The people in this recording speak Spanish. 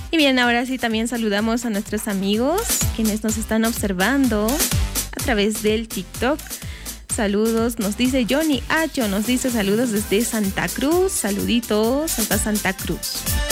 Y bien, ahora sí también saludamos a nuestros amigos quienes nos están observando a través del TikTok. Saludos, nos dice Johnny Acho, nos dice saludos desde Santa Cruz. Saluditos hasta Santa Cruz.